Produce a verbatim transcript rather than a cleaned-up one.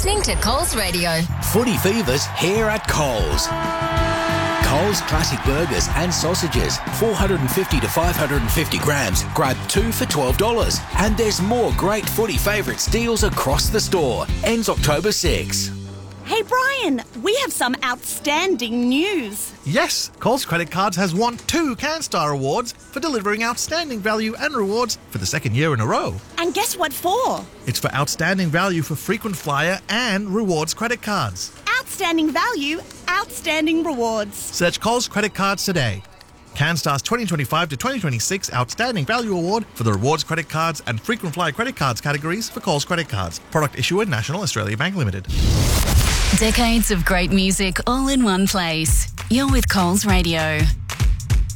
listening to Coles Radio. Footy Fever's here at Coles. Coles Classic Burgers and Sausages, four hundred fifty to five hundred fifty grams. Grab two for twelve dollars. And there's more great Footy Favourites deals across the store. Ends October sixth. Hey Brian, we have some outstanding news. Yes, Coles Credit Cards has won two CanStar Awards for delivering outstanding value and rewards for the second year in a row. And guess what for? It's for outstanding value for frequent flyer and rewards credit cards. Outstanding value, outstanding rewards. Search Coles Credit Cards today. CanStar's twenty twenty-five to twenty twenty-six Outstanding Value Award for the rewards credit cards and frequent flyer credit cards categories for Coles Credit Cards. Product issuer National Australia Bank Limited. Decades of great music all in one place. You're with Coles Radio.